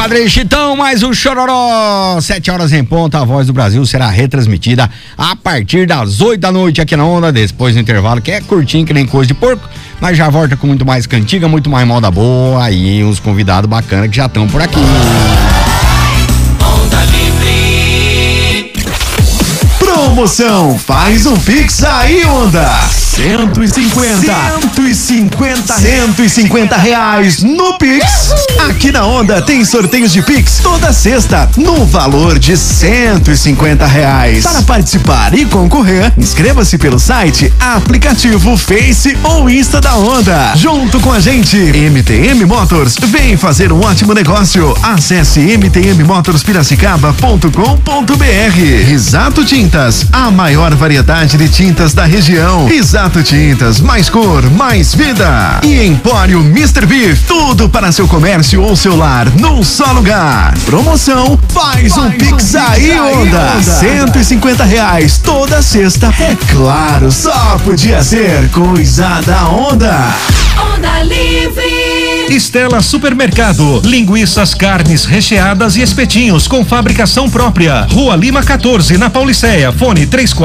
Padre Chitão, mais um Chororó. 7 horas em ponto, a Voz do Brasil será retransmitida a partir das 8 da noite aqui na Onda, depois do intervalo, que é curtinho que nem coisa de porco, mas já volta com muito mais cantiga, muito mais moda boa e uns convidados bacanas que já estão por aqui. Onda Livre. Promoção, faz um Pix aí, Onda. 150 reais no Pix. Aqui na Onda tem sorteios de Pix toda sexta no valor de 150 reais. Para participar e concorrer, inscreva-se pelo site, aplicativo, Face ou Insta da Onda. Junto com a gente, MTM Motors, vem fazer um ótimo negócio. Acesse mtmmotorspiracicaba.com.br. Risato Tintas, a maior variedade de tintas da região. Risato Tintas, mais cor, mais vida. E Empório Mr. Beef, tudo para seu comércio ou seu lar num só lugar. Promoção, faz um Pix aí, Onda. 150 reais toda sexta. É claro, só podia ser coisa da Onda. Onda Livre. Estela Supermercado, linguiças, carnes recheadas e espetinhos com fabricação própria. Rua Lima 14, na Pauliceia. Fone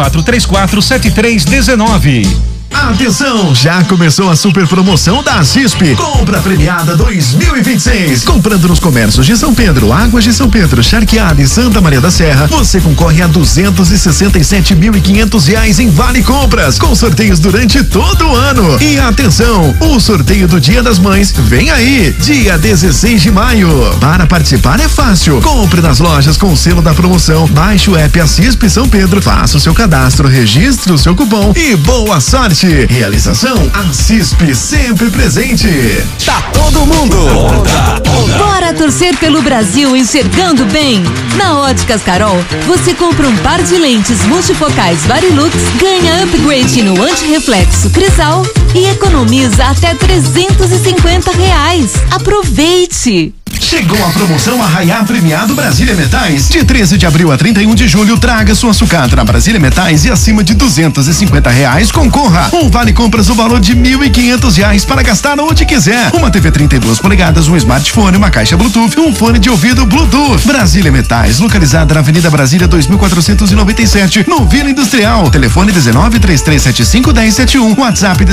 3434-7319. Atenção, já começou a super promoção da CISP. Compra premiada 2026. Comprando nos comércios de São Pedro, Águas de São Pedro, Charqueada e Santa Maria da Serra, você concorre a R$267.500 em vale compras, com sorteios durante todo o ano. E atenção, o sorteio do Dia das Mães vem aí, dia 16 de maio. Para participar é fácil. Compre nas lojas com o selo da promoção, baixe o app CISP São Pedro, faça o seu cadastro, registre o seu cupom e boa sorte. Realização, a CISP sempre presente. Tá todo mundo. Bora torcer pelo Brasil enxergando bem. Na Óticas Carol, você compra um par de lentes multifocais Varilux, ganha upgrade no antirreflexo Crisal e economiza até R$350. Aproveite! Chegou a promoção Arraiá Premiado Brasília Metais. De 13 de abril a 31 de julho, traga sua sucata na Brasília Metais e acima de R$250 concorra. Um vale compras no valor de R$1.500 para gastar onde quiser. Uma TV 32 polegadas, um smartphone, uma caixa Bluetooth, um fone de ouvido Bluetooth. Brasília Metais, localizada na Avenida Brasília 2497, no Vila Industrial. Telefone 1933751071, WhatsApp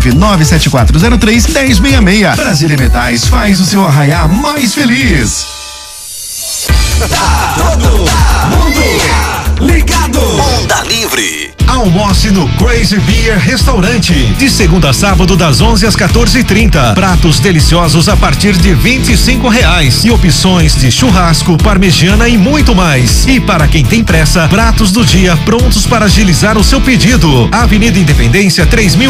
1994031066. Brasília Metais faz o seu arraiá mais feliz. Tá todo mundo ligado. Onda Livre. Almoce no Crazy Beer Restaurante, de segunda a sábado das 11 às 14h30. Pratos deliciosos a partir de R$25 e opções de churrasco, parmegiana e muito mais. E para quem tem pressa, pratos do dia prontos para agilizar o seu pedido. Avenida Independência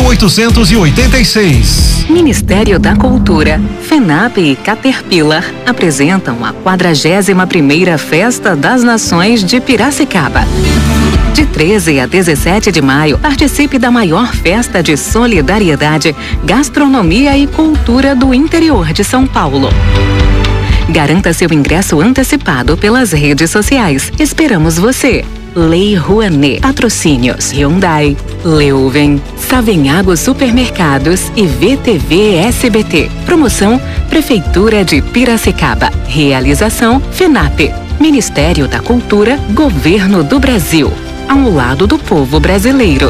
3886. Ministério da Cultura, FENAP e Caterpillar apresentam a 41ª Festa das Nações de Piracicaba. De 13 a 17 de maio, participe da maior festa de solidariedade, gastronomia e cultura do interior de São Paulo. Garanta seu ingresso antecipado pelas redes sociais. Esperamos você. Lei Rouanet, patrocínios Hyundai, Leuven, Savenhago Supermercados e VTV SBT. Promoção Prefeitura de Piracicaba. Realização FENAP, Ministério da Cultura, Governo do Brasil. Ao lado do povo brasileiro.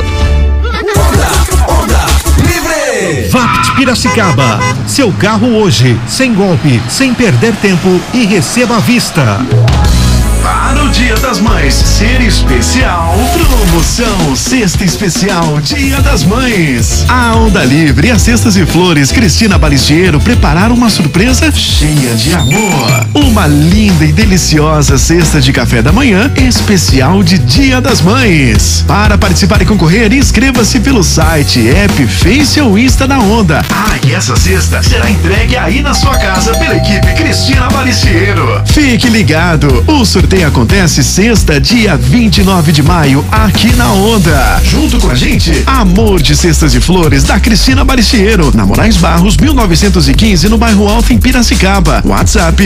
Onda Livre. VAPT Piracicaba. Seu carro hoje, sem golpe, sem perder tempo e receba à vista. Para o Dia das Mães ser especial, promoção Cesta Especial Dia das Mães. A Onda Livre e as Cestas e Flores Cristina Balistiero prepararam uma surpresa cheia de amor. Uma linda e deliciosa cesta de café da manhã especial de Dia das Mães. Para participar e concorrer, inscreva-se pelo site, app, Face ou Insta da Onda. Ah, e essa cesta será entregue aí na sua casa pela equipe Cristina Balistiero. Fique ligado, o sorteio acontece sexta, dia 29 de maio, aqui na Onda. Junto com a gente, Amor de Cestas e Flores, da Cristina Balistiero, na Moraes Barros, 1915, no bairro Alto, em Piracicaba. WhatsApp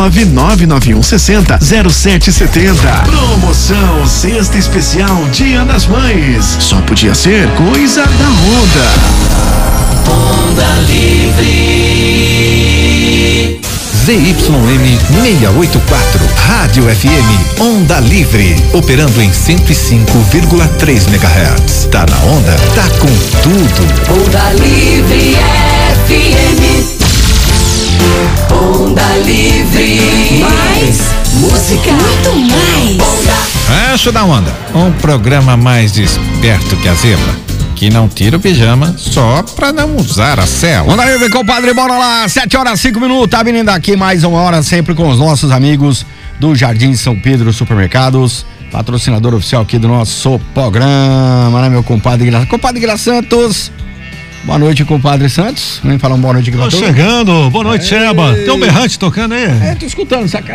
19991600770. Promoção Cesta Especial Dia das Mães. Só podia ser coisa da Onda. Onda Livre. ZYM 684, Rádio FM, Onda Livre, operando em 105,3 MHz. Tá na onda? Tá com tudo. Onda Livre FM. Onda Livre. Mais música. Muito mais. Acho da Onda, um programa mais esperto que a zebra, que não tira o pijama só pra não usar a cela. Onda Livre, compadre, bora lá, 7h05, tá vindo aqui mais uma hora sempre com os nossos amigos do Jardim São Pedro Supermercados, patrocinador oficial aqui do nosso programa, né, meu compadre Guilherme? Compadre Guilherme Santos, boa noite, compadre Santos, vem falar uma boa noite aqui pra todos. Tô chegando, boa noite, Cheba. Tem um berrante tocando aí? Tô escutando, saca?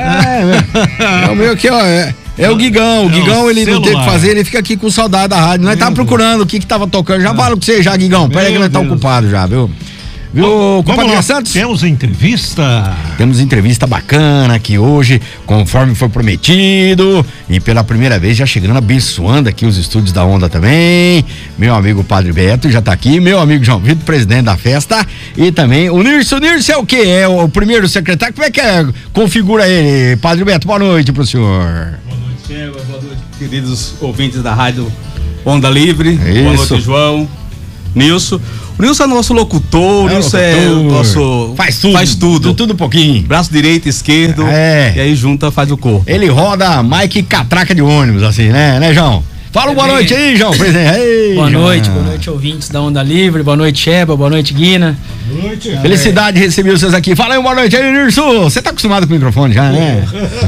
É o meu aqui, ó, é o Guigão. O Guigão, ele celular. Não tem o que fazer, ele fica aqui com saudade da rádio. Nós tava procurando o que tava tocando. Já falo com você já, Guigão. Pera aí que nós tá ocupado já, viu? Viu, compadre Santos? Temos entrevista. Temos entrevista bacana aqui hoje, conforme foi prometido. E pela primeira vez já chegando abençoando aqui os estúdios da Onda também. Meu amigo Padre Beto já tá aqui. Meu amigo João Vitor, presidente da festa. E também o Nirso. O Nirso é o quê? É o primeiro secretário? Como é que configura ele? Padre Beto, boa noite pro senhor. Boa noite, queridos ouvintes da rádio Onda Livre. Isso. Boa noite, João. Nilson. O Nilson é nosso locutor, o Nilson é o nosso. Faz tudo. Tudo um pouquinho. Braço direito, esquerdo. E aí junta, faz o corpo. Ele roda Mike catraca de ônibus, assim, né, João? Fala boa noite aí, João. Boa noite, ouvintes da Onda Livre. Boa noite, Cheba. Boa noite, Guina. Boa noite. Felicidade de receber vocês aqui. Fala aí, boa noite aí, Nirso. Você tá acostumado com o microfone já, né?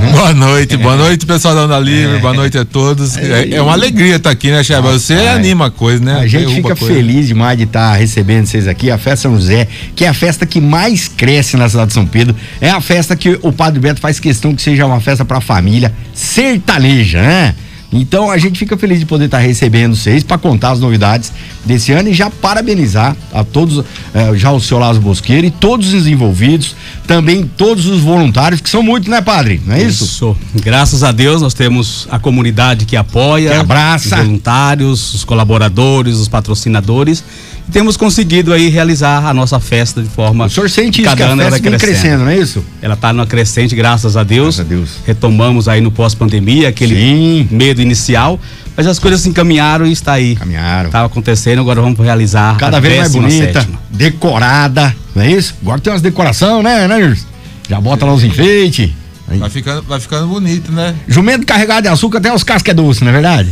Boa noite, pessoal da Onda Livre. Boa noite a todos. É uma alegria estar aqui, né, Cheba? Você anima a coisa, né? A gente fica feliz demais de estar recebendo vocês aqui. A festa São José, que é a festa que mais cresce na cidade de São Pedro. É a festa que o Padre Beto faz questão que seja uma festa pra família sertaneja, né? Então a gente fica feliz de poder estar recebendo vocês para contar as novidades desse ano e já parabenizar a todos, já o seu Lázaro Bosqueiro e todos os envolvidos, também todos os voluntários, que são muitos, né, padre? Não é isso? Isso. Graças a Deus nós temos a comunidade que apoia, que abraça, os voluntários, os colaboradores, os patrocinadores. E temos conseguido aí realizar a nossa festa de forma. O senhor sente isso, que a festa vem crescendo, não é isso? Ela está numa crescente, graças a Deus. Graças a Deus. Retomamos aí no pós-pandemia, aquele medo inicial, mas as coisas se encaminharam e está aí. Estava acontecendo, agora vamos realizar. Cada vez mais bonita, decorada, não é isso? Agora tem umas decorações, né, Nilson? Já bota lá os enfeites. Vai ficando bonito, né? Jumento carregado de açúcar, até os cascos é doce, não é verdade?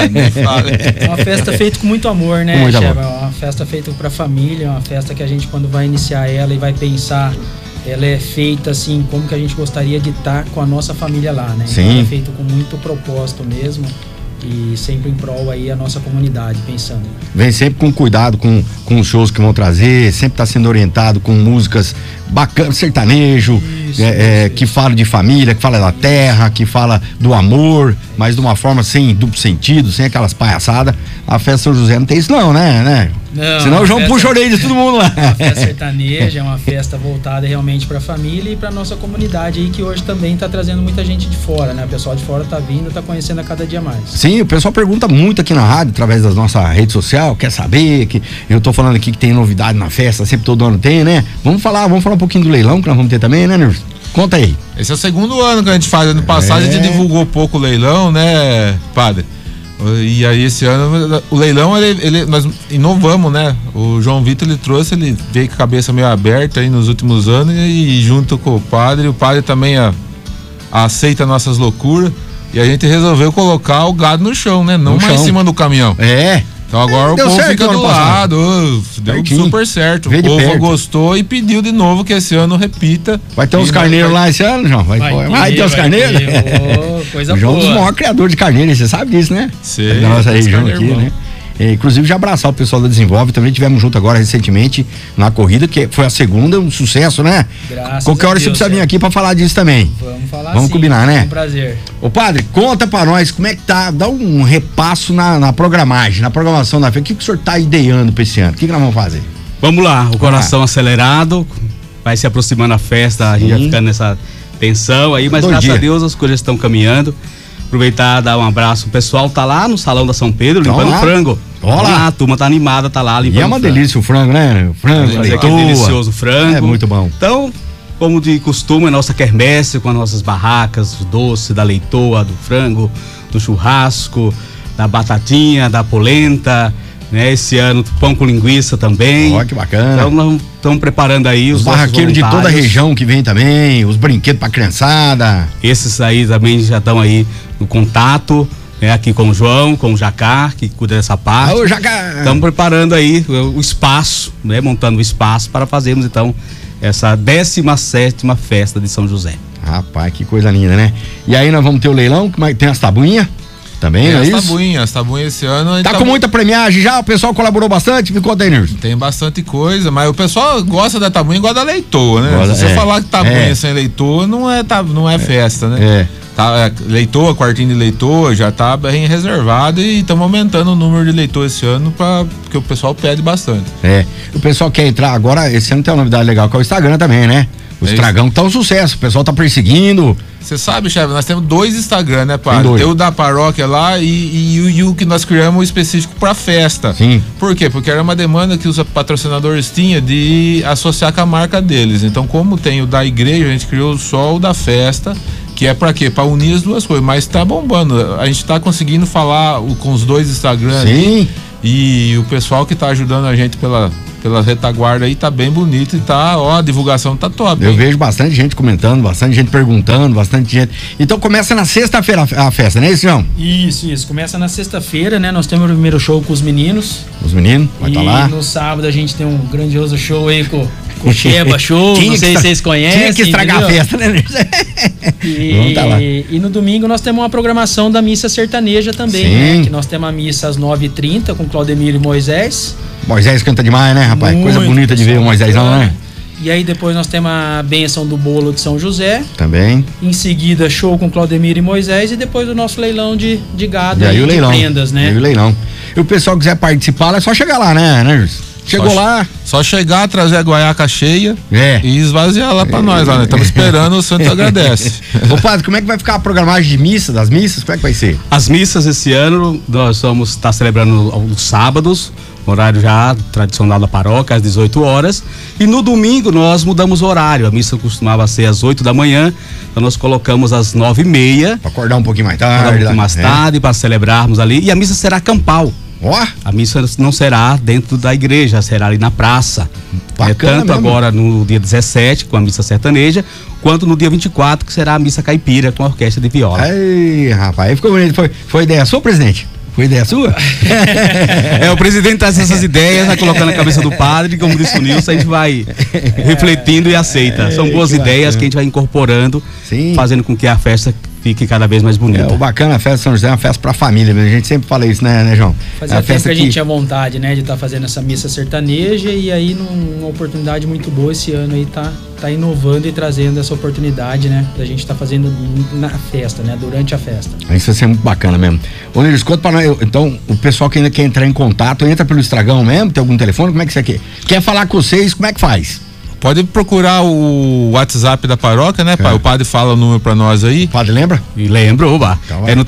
É uma festa feita com muito amor, né, Cheba? É uma festa feita pra família, é uma festa que a gente, quando vai iniciar ela e vai pensar, ela é feita assim, como que a gente gostaria de estar com a nossa família lá, né? Sim. Então ela é feita com muito propósito mesmo. E sempre em prol aí a nossa comunidade, pensando. Vem sempre com cuidado com os shows que vão trazer, sempre tá sendo orientado com músicas bacanas, sertanejo, que fala de família, que fala da terra, que fala do amor, mas de uma forma sem duplo sentido, sem aquelas palhaçadas. A festa São José não tem isso não, né? Não, senão o João puxa a orelha de todo mundo lá. É uma festa sertaneja, é uma festa voltada realmente pra família e pra nossa comunidade aí, que hoje também tá trazendo muita gente de fora, né? O pessoal de fora tá vindo, tá conhecendo a cada dia mais. Sim, o pessoal pergunta muito aqui na rádio, através da nossa rede social, quer saber, que eu tô falando aqui que tem novidade na festa, sempre todo ano tem, né? Vamos falar um pouquinho do leilão que nós vamos ter também, né, Nilson? Conta aí. Esse é o segundo ano que a gente faz. Ano passado a gente divulgou pouco o leilão, né, padre? E aí esse ano o leilão nós inovamos, né? O João Vitor ele veio com a cabeça meio aberta aí nos últimos anos e junto com o padre também aceita nossas loucuras e a gente resolveu colocar o gado no chão, né? Não mais em cima do caminhão. Então agora o povo fica do lado, deu super certo. O povo gostou e pediu de novo que esse ano repita. Vai ter uns carneiros lá esse ano, João? Vai ter uns carneiros? Coisa o João é um dos maiores criadores de carneiro, você sabe disso, né? Sim. Da nossa região aqui, né? Inclusive já abraçar o pessoal da Desenvolve, também tivemos junto agora recentemente na corrida, que foi a segunda, um sucesso, né? Qualquer hora você precisa vir aqui pra falar disso também. Vamos falar. Vamos combinar, né? É um prazer. Ô padre, conta pra nós como é que tá, dá um repasso na programagem, na programação da festa. O que o senhor tá ideando pra esse ano? O que nós vamos fazer? Vamos lá, o coração acelerado, vai se aproximando a festa, a gente vai ficando nessa tensão aí, mas graças a Deus as coisas estão caminhando. Aproveitar, dar um abraço. O pessoal tá lá no Salão da São Pedro limpando o frango. Olá, a turma tá animada, tá lá limpando. E é uma delícia o frango, né? O frango, aquele delicioso frango. É muito bom. Então, como de costume, a nossa quermesse com as nossas barracas, o doce, da leitoa, do frango, do churrasco, da batatinha, da polenta, né? Esse ano pão com linguiça também. Ó, que bacana. Então nós estamos preparando aí os barraqueiros de toda a região que vem também, os brinquedos pra criançada. Esses aí também já estão aí no contato, né? Aqui com o João, com o Jacá, que cuida dessa parte. Ô, Jacá! Estamos preparando aí o espaço, né? Montando o espaço para fazermos então essa 17ª festa de São José. Rapaz, que coisa linda, né? E aí nós vamos ter o leilão, tem as tabuinhas também, não é isso? As tabuinhas esse ano... Tá com muita premiagem já? O pessoal colaborou bastante? Me conta aí, Nilson. Tem bastante coisa, mas o pessoal gosta da tabuinha igual da leitoa, né? Se você falar que tabuinha sem leitoa, não é festa, né? Tá, leitoa, quartinho de leitoa, já tá bem reservado e estamos aumentando o número de leitoa esse ano porque o pessoal pede bastante. O pessoal quer entrar agora, esse ano tem uma novidade legal que é o Instagram também, né? O Estragão que tá um sucesso, o pessoal tá perseguindo. Você sabe, chefe, nós temos 2 Instagram, né, padre? Tem o da paróquia lá e o que nós criamos específico pra festa. Sim. Por quê? Porque era uma demanda que os patrocinadores tinham de associar com a marca deles. Então, como tem o da igreja, a gente criou só o da festa, que é pra quê? Pra unir as duas coisas. Mas tá bombando. A gente tá conseguindo falar com os 2 Instagrams. Sim. E o pessoal que tá ajudando a gente pela retaguarda aí tá bem bonito e a divulgação tá top. Eu vejo bastante gente comentando, bastante gente perguntando, bastante gente. Então começa na sexta-feira a festa, não é isso, João? Isso. Começa na sexta-feira, né? Nós temos o primeiro show com os meninos. Os meninos, vai estar lá. E no sábado a gente tem um grandioso show aí com o Sheba Show, não sei se vocês conhecem. Tinha que estragar a festa, né? E no domingo nós temos uma programação da missa sertaneja também, né? Que nós temos a missa às 9h30 com Claudemiro e Moisés. Moisés canta demais, né, rapaz? Muito coisa bonita de ver o Moisés, não, né? E aí depois nós temos a bênção do bolo de São José. Também. Em seguida, show com Claudemiro e Moisés. E depois o nosso leilão de gado e aí o leilão, de prendas, né? E aí o leilão. E o pessoal quiser participar, é só chegar lá, né, Chegou lá. Só chegar, trazer a guaiaca cheia e esvaziar lá pra nós, lá, né? Estamos esperando, o santo agradece. Ô padre, como é que vai ficar a programagem de missa, das missas? Como é que vai ser? As missas esse ano, nós vamos estar celebrando aos sábados, horário já tradicional da paróquia, às 18 horas. E no domingo nós mudamos o horário. A missa costumava ser às 8 da manhã, então nós colocamos às 9h30. Pra acordar um pouquinho mais tarde. Acordar um pouquinho mais tarde, para celebrarmos ali. E a missa será campal. A missa não será dentro da igreja, será ali na praça. Tanto mesmo. Agora no dia 17, com a missa sertaneja, quanto no dia 24, que será a missa caipira com a orquestra de viola. Ai, rapaz, aí ficou bonito. Foi ideia sua, presidente? Foi ideia sua? O presidente traz essas ideias, vai colocando na cabeça do padre, como disse o Nilson, a gente vai refletindo e aceita. São boas ideias que a gente vai incorporando, fazendo com que a festa fique cada vez mais bonita. O bacana, a festa de São José é uma festa pra família, a gente sempre fala isso, né, João? Fazia tempo que a gente tinha vontade, né, de estar fazendo essa missa sertaneja e aí numa oportunidade muito boa esse ano aí tá inovando e trazendo essa oportunidade, né, da gente estar fazendo na festa, né, durante a festa. Isso vai ser muito bacana mesmo. Ô, Nilson, conta pra nós, então, o pessoal que ainda quer entrar em contato, entra pelo Estragão mesmo, tem algum telefone, como é que você quer? Quer falar com vocês, como é que faz? Pode procurar o WhatsApp da paróquia, né, pai? O padre fala o número pra nós aí. O padre lembra? Lembro, oba. Então, é no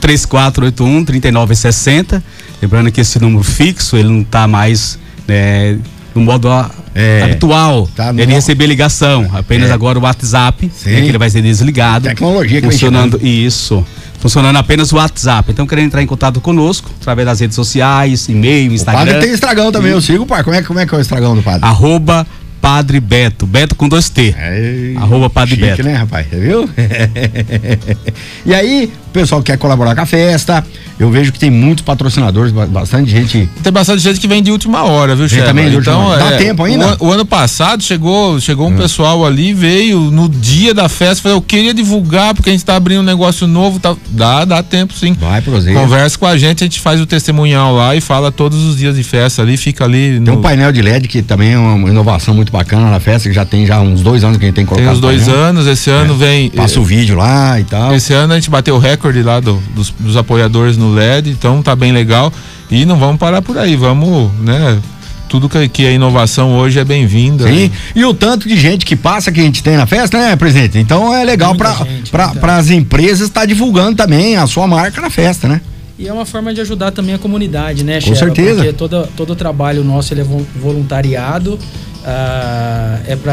3481-3960. Lembrando que esse número fixo, ele não tá mais no modo habitual. Tá ele receber ligação. Apenas agora o WhatsApp, que ele vai ser desligado. Tecnologia que funcionando isso. Funcionando apenas o WhatsApp. Então, querendo entrar em contato conosco, através das redes sociais, e-mail, Instagram. O padre tem Estragão também, eu sigo, pai. Como é que é o Estragão do padre? Padre Beto, Beto com 2T. Padre chique, Beto. Né, rapaz? Viu? E aí, o pessoal quer colaborar com a festa. Eu vejo que tem muitos patrocinadores, bastante gente. Tem bastante gente que vem de última hora, viu, chefe? Então, dá tempo ainda? O ano passado chegou um pessoal ali, veio no dia da festa, falou, eu queria divulgar porque a gente tá abrindo um negócio novo, tá? Dá tempo sim. Vai, proseia. Conversa com a gente faz o testemunhal lá e fala todos os dias de festa ali, fica ali. Tem um painel de LED que também é uma inovação muito bacana na festa, que já tem uns 2 anos que a gente tem colocado. Tem uns 2 anos, esse ano vem. Passa o vídeo lá e tal. Esse ano a gente bateu o recorde lá dos apoiadores no LED, então tá bem legal. E não vamos parar por aí, vamos, né? Tudo que é inovação hoje é bem-vinda. Sim, né? E o tanto de gente que passa que a gente tem na festa, né, presidente? Então é legal para as empresas estar divulgando também a sua marca na festa, né? E é uma forma de ajudar também a comunidade, né, Com certeza. Porque todo o trabalho nosso ele é voluntariado, é para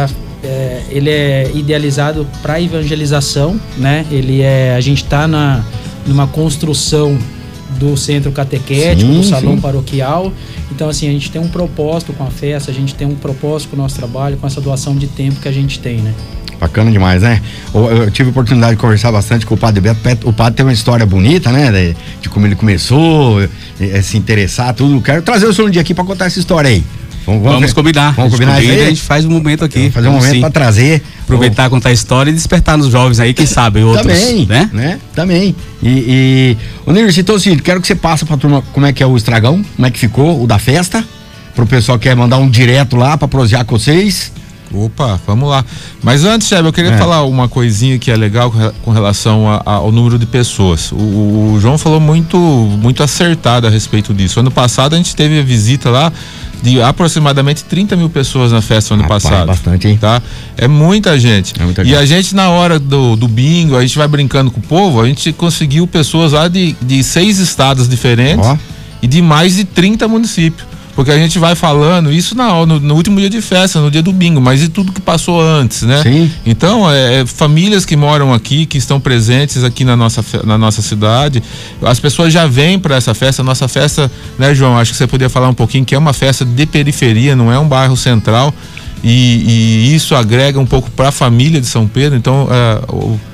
ele é idealizado para evangelização, né? A gente está numa construção do centro catequético, do salão paroquial. Então, assim, a gente tem um propósito com a festa, a gente tem um propósito com o nosso trabalho, com essa doação de tempo que a gente tem, né? Bacana demais, né? Eu tive a oportunidade de conversar bastante com o Padre Beto. O Padre tem uma história bonita, né? De como ele começou, se interessar, tudo. Quero trazer o senhor um dia aqui para contar essa história aí. Vamos combinar. Vamos combinar isso aí? A gente faz um momento aqui. Fazer um momento para trazer. Aproveitar, contar a história e despertar nos jovens aí, quem sabe, outros. Também, né? Também. O Nirce, então, assim, quero que você passe pra turma como é que é o estragão, como é que ficou, o da festa, pro pessoal que quer mandar um direto lá pra prosear com vocês. Opa, vamos lá. Mas antes, Chebe, eu queria falar uma coisinha que é legal com relação ao número de pessoas. O João falou muito acertado a respeito disso. Ano passado a gente teve a visita lá de aproximadamente 30 mil pessoas na festa ano passado. É bastante, hein? Tá? É muita gente. E a gente, na hora do bingo, a gente vai brincando com o povo, a gente conseguiu pessoas lá de 6 estados diferentes e de mais de 30 municípios. Porque a gente vai falando isso no último dia de festa, no dia do bingo, mas e tudo que passou antes, né? Sim. Então, famílias que moram aqui, que estão presentes aqui na nossa cidade, as pessoas já vêm para essa festa. Nossa festa, né, João? Acho que você podia falar um pouquinho que é uma festa de periferia, não é um bairro central, e isso agrega um pouco para a família de São Pedro. Então,